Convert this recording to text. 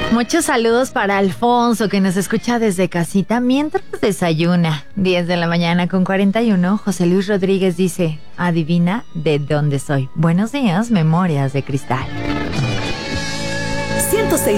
Muchos saludos para Alfonso, que nos escucha desde casita mientras desayuna. 10 de la mañana con 41. José Luis Rodríguez dice: adivina de dónde soy. Buenos días, Memorias de Cristal. 106.